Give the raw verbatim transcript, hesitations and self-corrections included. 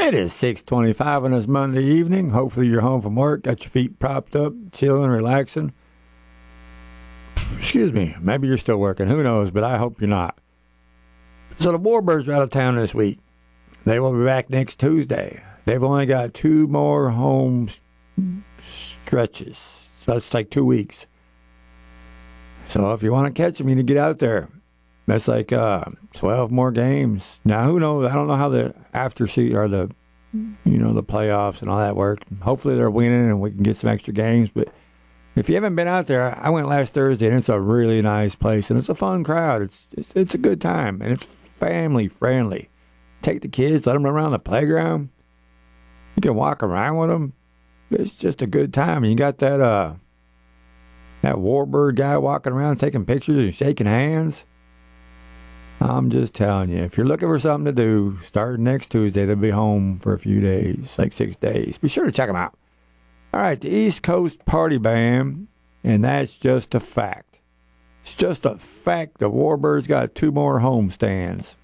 It is six twenty-five on this Monday evening. Hopefully you're home from work, got your feet propped up, chilling, relaxing. Excuse me, maybe you're still working. Who knows, but I hope you're not. So the Warbirds are out of town this week. They will be back next Tuesday. They've only got two more home stretches. So that's like two weeks. So if you want to catch them, you need to get out there. That's like uh, twelve more games. Now, who knows? I don't know how the after seat or the, you know, the playoffs and all that work. Hopefully they're winning and we can get some extra games. But if you haven't been out there, I went last Thursday and it's a really nice place and it's a fun crowd. It's it's, it's a good time and it's family friendly. Take the kids, let them run around the playground. You can walk around with them. It's just a good time. And you got that uh that Warbird guy walking around taking pictures and shaking hands. I'm just telling you, if you're looking for something to do, starting next Tuesday, they'll be home for a few days, like six days. Be sure to check them out. All right, the East Coast Party Band, and that's just a fact. It's just a fact the Warbirds got two more homestands.